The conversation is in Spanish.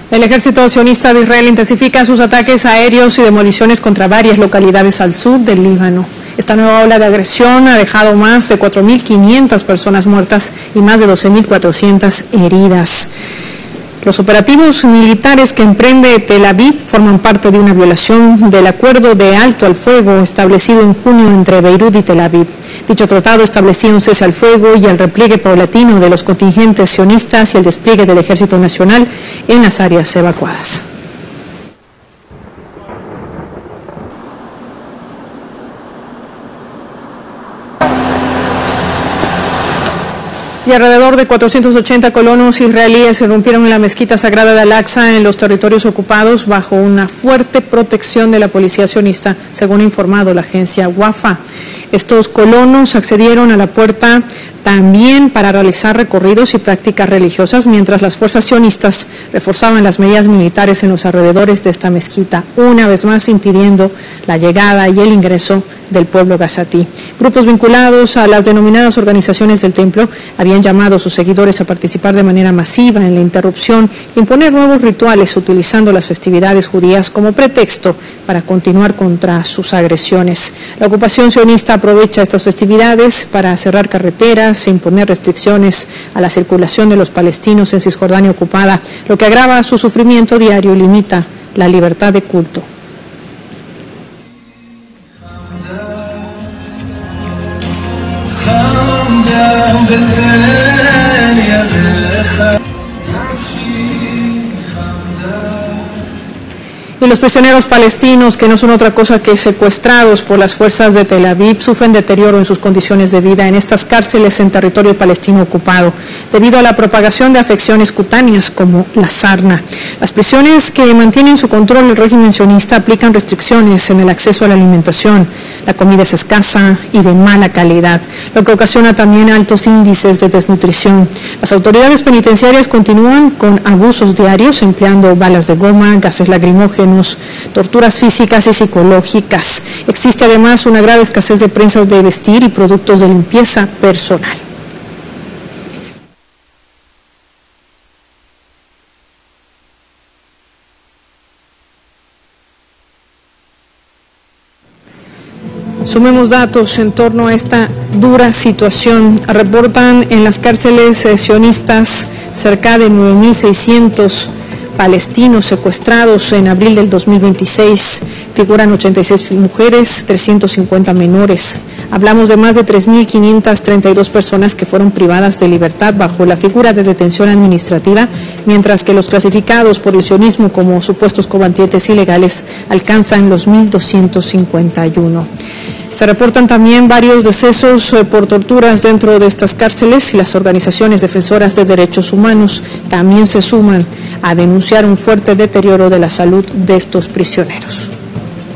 El ejército sionista de Israel intensifica sus ataques aéreos y demoliciones contra varias localidades al sur del Líbano. Esta nueva ola de agresión ha dejado más de 4.500 personas muertas y más de 12.400 heridas. Los operativos militares que emprende Tel Aviv forman parte de una violación del acuerdo de alto al fuego establecido en junio entre Beirut y Tel Aviv. Dicho tratado establecía un cese al fuego y el repliegue paulatino de los contingentes sionistas y el despliegue del Ejército Nacional en las áreas evacuadas. Y alrededor de 480 colonos israelíes irrumpieron en la mezquita sagrada de Al-Aqsa en los territorios ocupados bajo una fuerte protección de la policía sionista, según ha informado la agencia Wafa. Estos colonos accedieron a la puerta también para realizar recorridos y prácticas religiosas, mientras las fuerzas sionistas reforzaban las medidas militares en los alrededores de esta mezquita, una vez más impidiendo la llegada y el ingreso del pueblo gazatí. Grupos vinculados a las denominadas organizaciones del templo habían llamado a sus seguidores a participar de manera masiva en la interrupción y imponer nuevos rituales utilizando las festividades judías como pretexto para continuar contra sus agresiones. La ocupación sionista aprovecha estas festividades para cerrar carreteras e imponer restricciones a la circulación de los palestinos en Cisjordania ocupada, lo que agrava su sufrimiento diario y limita la libertad de culto. Y los prisioneros palestinos, que no son otra cosa que secuestrados por las fuerzas de Tel Aviv, sufren deterioro en sus condiciones de vida en estas cárceles en territorio palestino ocupado, debido a la propagación de afecciones cutáneas como la sarna. Las prisiones que mantienen su control el régimen sionista aplican restricciones en el acceso a la alimentación. La comida es escasa y de mala calidad, lo que ocasiona también altos índices de desnutrición. Las autoridades penitenciarias continúan con abusos diarios, empleando balas de goma, gases lacrimógenos, torturas físicas y psicológicas. Existe además una grave escasez de prendas de vestir y productos de limpieza personal. Sumemos datos en torno a esta dura situación. Reportan en las cárceles sionistas cerca de 9.600 palestinos secuestrados en abril del 2026. Figuran 86 mujeres, 350 menores. Hablamos de más de 3.532 personas que fueron privadas de libertad bajo la figura de detención administrativa, mientras que los clasificados por el sionismo como supuestos combatientes ilegales alcanzan los 1.251. Se reportan también varios decesos por torturas dentro de estas cárceles y las organizaciones defensoras de derechos humanos también se suman a denunciar un fuerte deterioro de la salud de estos prisioneros.